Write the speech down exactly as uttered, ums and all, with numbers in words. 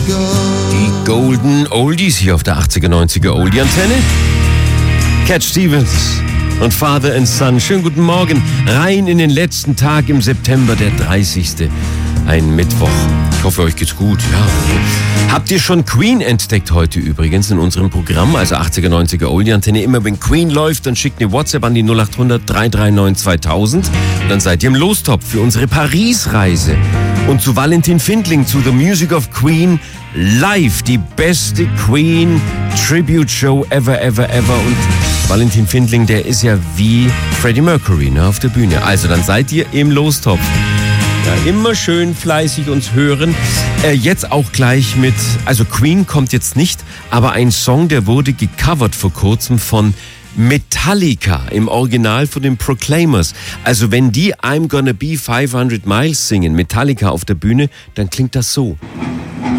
Die Golden Oldies hier auf der achtziger, neunziger Oldie-Antenne. Cat Stevens und Father and Son. Schönen guten Morgen. Rein in den letzten Tag im September, der dreißigste Ein Mittwoch. Ich hoffe, euch geht's gut. Ja. Habt ihr schon Queen entdeckt heute übrigens in unserem Programm? Also achtziger, neunziger Oldie-Antenne. Immer wenn Queen läuft, dann schickt eine WhatsApp an die null acht hundert, drei drei neun, zweitausend. Und dann seid ihr im Lostopf für unsere Paris-Reise. Und zu Valentin Findling, zu The Music of Queen, live. Die beste Queen-Tribute-Show ever, ever, ever. Und Valentin Findling, der ist ja wie Freddie Mercury, ne, auf der Bühne. Also dann seid ihr im Lostopf. Ja, immer schön fleißig uns hören. Äh, jetzt auch gleich mit, also Queen kommt jetzt nicht, aber ein Song, der wurde gecovert vor kurzem von Metallica, im Original von den Proclaimers. Also wenn die I'm Gonna Be fünfhundert Miles singen, Metallica auf der Bühne, dann klingt das so.